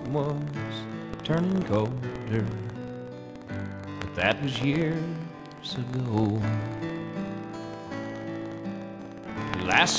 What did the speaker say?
was turning colder, but that was years ago. Last